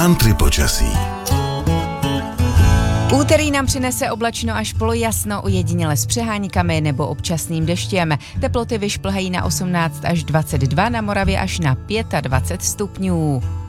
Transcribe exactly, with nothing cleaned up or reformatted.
Country počasí. Úterý nám přinese oblačno až polojasno, ojediněle s přeháňkami nebo občasným deštěm. Teploty vyšplhají na osmnáct až dvacet dva, na Moravě až na dvacet pět stupňů.